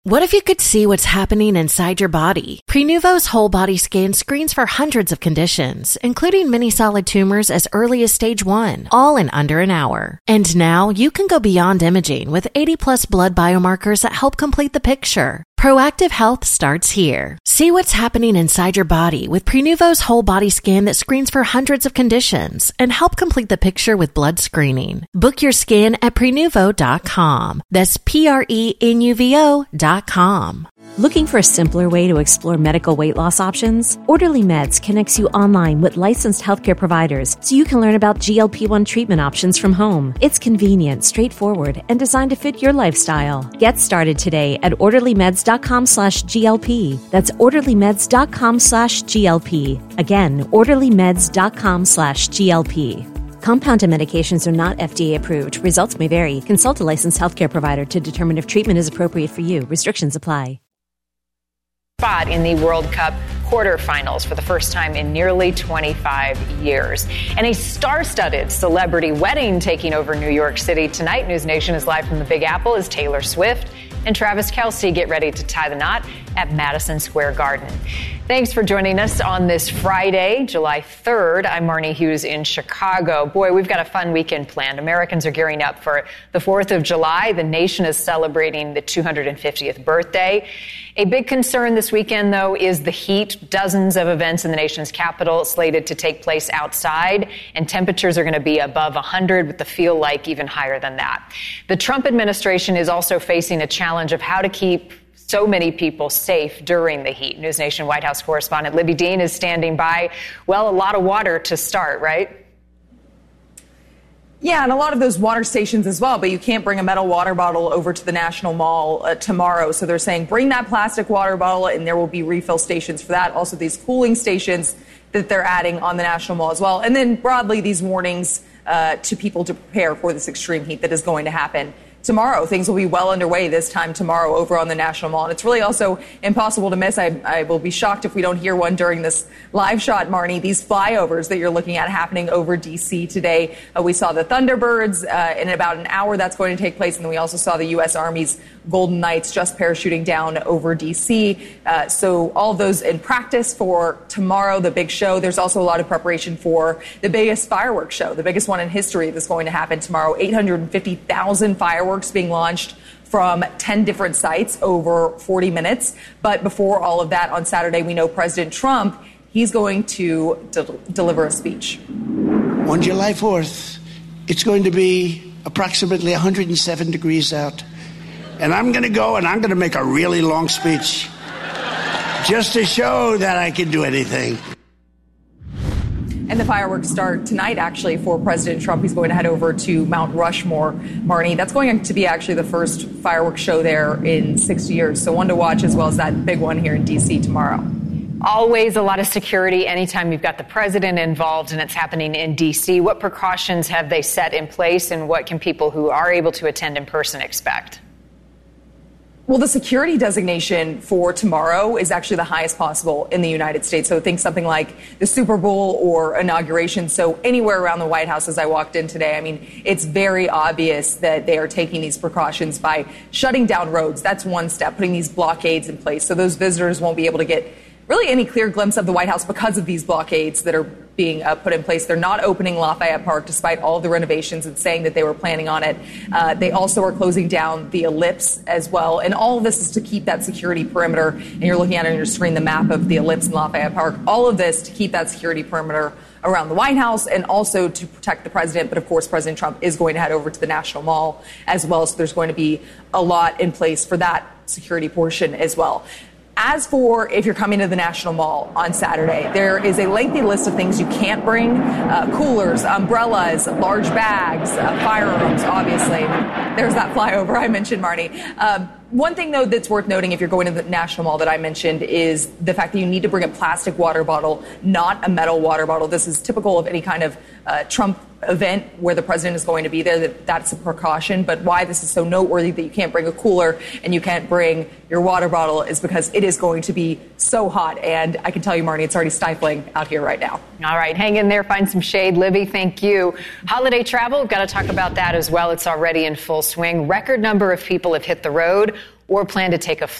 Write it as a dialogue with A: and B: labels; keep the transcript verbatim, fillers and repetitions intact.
A: What if you could see what's happening inside your body? Prenuvo's whole body scan screens for hundreds of conditions, including many solid tumors as early as stage one, all in under an hour. And now you can go beyond imaging with eighty plus blood biomarkers that help complete the picture. Proactive health starts here. See what's happening inside your body with Prenuvo's whole body scan that screens for hundreds of conditions and help complete the picture with blood screening. Book your scan at Prenuvo dot com. That's P R E N U V O dot com.
B: Looking for a simpler way to explore medical weight loss options? Orderly Meds connects you online with licensed healthcare providers so you can learn about G L P one treatment options from home. It's convenient, straightforward, and designed to fit your lifestyle. Get started today at orderly meds dot com slash G L P. That's orderly meds dot com slash G L P. Again, orderly meds dot com slash G L P. Compounded medications are not F D A approved. Results may vary. Consult a licensed healthcare provider to determine if treatment is appropriate for you. Restrictions apply.
C: Spot in the World Cup quarterfinals for the first time in nearly twenty-five years. And a star-studded celebrity wedding taking over New York City tonight. News Nation is live from the Big Apple as Taylor Swift and Travis Kelce get ready to tie the knot at Madison Square Garden. Thanks for joining us on this Friday, July third. I'm Marnie Hughes in Chicago. Boy, we've got a fun weekend planned. Americans are gearing up for the fourth of July. The nation is celebrating the two hundred fiftieth birthday. A big concern this weekend, though, is the heat. Dozens of events in the nation's capital slated to take place outside, and temperatures are going to be above one hundred, with the feel like even higher than that. The Trump administration is also facing a challenge of how to keep so many people safe during the heat. News Nation White House correspondent Libby Dean is standing by. Well, a lot of water to start, right?
D: Yeah, and a lot of those water stations as well, but you can't bring a metal water bottle over to the National Mall uh, tomorrow. So they're saying bring that plastic water bottle, and there will be refill stations for that. Also, these cooling stations that they're adding on the National Mall as well. And then broadly, these warnings uh, to people to prepare for this extreme heat that is going to happen tomorrow. Things will be well underway this time tomorrow over on the National Mall. And it's really also impossible to miss. I, I will be shocked if we don't hear one during this live shot, Marnie. These flyovers that you're looking at happening over D C today. Uh, we saw the Thunderbirds uh, in about an hour that's going to take place. And then we also saw the U S Army's Golden Knights just parachuting down over D C. Uh, so all of those in practice for tomorrow, the big show. There's also a lot of preparation for the biggest fireworks show, the biggest one in history that's going to happen tomorrow. eight hundred fifty thousand fireworks being launched from ten different sites over forty minutes. But before all of that, on Saturday, we know President Trump, he's going to de- deliver a speech.
E: On July fourth, it's going to be approximately one hundred seven degrees out. And I'm going to go and I'm going to make a really long speech just to show that I can do anything.
D: And the fireworks start tonight, actually, for President Trump. He's going to head over to Mount Rushmore, Marnie. That's going to be actually the first fireworks show there in six years. So one to watch, as well as that big one here in D C tomorrow.
C: Always a lot of security anytime you've got the president involved and it's happening in D C. What precautions have they set in place, and what can people who are able to attend in person expect?
D: Well, the security designation for tomorrow is actually the highest possible in the United States. So think something like the Super Bowl or inauguration. So anywhere around the White House as I walked in today, I mean, it's very obvious that they are taking these precautions by shutting down roads. That's one step, putting these blockades in place. So those visitors won't be able to get really any clear glimpse of the White House because of these blockades that are being uh, put in place. They're not opening Lafayette Park despite all of the renovations and saying that they were planning on it. Uh, they also are closing down the Ellipse as well. And all of this is to keep that security perimeter. And you're looking at on your screen the map of the Ellipse in Lafayette Park. All of this to keep that security perimeter around the White House and also to protect the president. But of course, President Trump is going to head over to the National Mall as well. So there's going to be a lot in place for that security portion as well. As for if you're coming to the National Mall on Saturday, there is a lengthy list of things you can't bring. Uh, coolers, umbrellas, large bags, uh, firearms, obviously. There's that flyover I mentioned, Marnie. Um, One thing, though, that's worth noting if you're going to the National Mall that I mentioned is the fact that you need to bring a plastic water bottle, not a metal water bottle. This is typical of any kind of uh, Trump event where the president is going to be there. That that's a precaution. But why this is so noteworthy that you can't bring a cooler and you can't bring your water bottle is because it is going to be so hot. And I can tell you, Marnie, it's already stifling out here right now.
C: All right. Hang in there. Find some shade. Libby, thank you. Holiday travel, got to talk about that as well. It's already in full swing. Record number of people have hit the road. or plan to take a